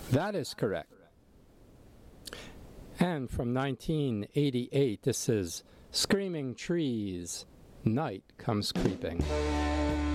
That is correct. And from 1988, this is Screaming Trees, Night Comes Creeping.